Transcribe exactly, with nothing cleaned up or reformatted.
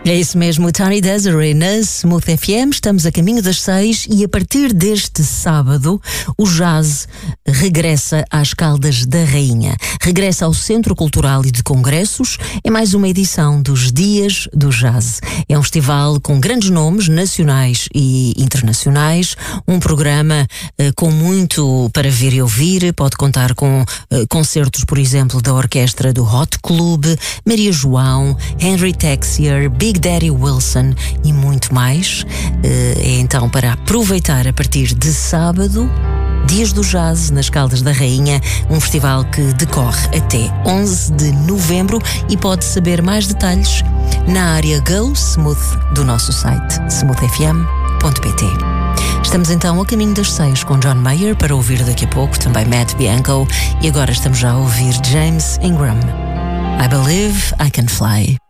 É isso mesmo, Tony Desiree na Smooth F M. Estamos a caminho das seis e a partir deste sábado o jazz regressa às Caldas da Rainha. Regressa ao Centro Cultural e de Congressos. É mais uma edição dos Dias do Jazz. É um festival com grandes nomes nacionais e internacionais. Um programa eh, com muito para ver e ouvir. Pode contar com eh, concertos, por exemplo, da orquestra do Hot Club, Maria João, Henry Texier, Big Daddy Wilson e muito mais. É então para aproveitar a partir de sábado, Dias do Jazz nas Caldas da Rainha, um festival que decorre até onze de novembro e pode saber mais detalhes na área Go Smooth do nosso site smooth f m ponto p t. Estamos então a caminho das seis com John Mayer para ouvir daqui a pouco também Matt Bianco e agora estamos já a ouvir James Ingram. I Believe I Can Fly.